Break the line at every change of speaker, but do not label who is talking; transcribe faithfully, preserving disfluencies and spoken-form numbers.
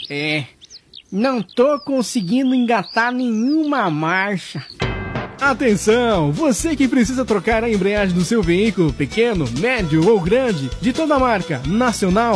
É, não tô conseguindo engatar nenhuma marcha.
Atenção! Você que precisa trocar a embreagem do seu veículo, pequeno, médio ou grande, de toda marca, nacional